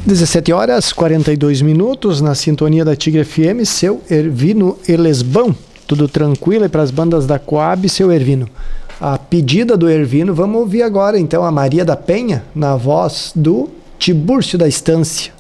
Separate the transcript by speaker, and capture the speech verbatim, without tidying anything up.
Speaker 1: dezessete horas e quarenta e dois minutos, na sintonia da Tigre F M, seu Ervino Elesbão. Tudo tranquilo e para as bandas da Coab, seu Ervino. A pedida do Ervino, vamos ouvir agora então a Maria da Penha, na voz do Tibúrcio da Estância.